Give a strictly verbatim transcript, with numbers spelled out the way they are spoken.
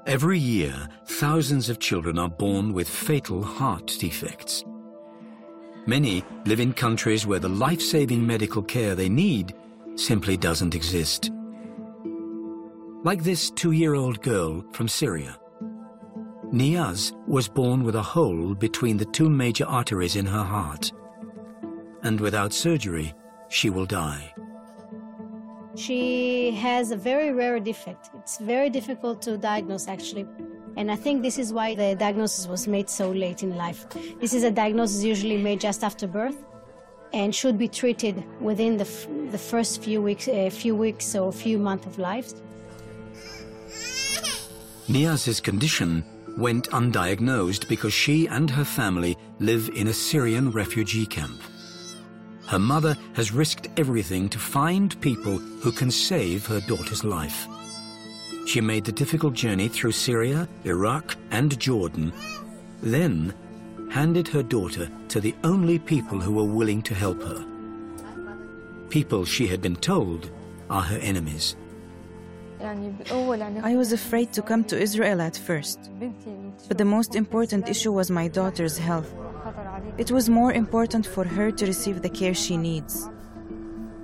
Every year, thousands of children are born with fatal heart defects. Many live in countries where the life-saving medical care they need simply doesn't exist. Like this two-year-old girl from Syria. Niyaz was born with a hole between the two major arteries in her heart. And without surgery, she will die. She has a very rare defect. It's very difficult to diagnose, actually. And I think this is why the diagnosis was made so late in life. This is a diagnosis usually made just after birth and should be treated within the, f the first few weeks, uh, few weeks or few months of life. Niyaz's condition went undiagnosed because she and her family live in a Syrian refugee camp. Her mother has risked everything to find people who can save her daughter's life. She made the difficult journey through Syria, Iraq, and Jordan, then handed her daughter to the only people who were willing to help her. People she had been told are her enemies. I was afraid to come to Israel at first, but the most important issue was my daughter's health. It was more important for her to receive the care she needs.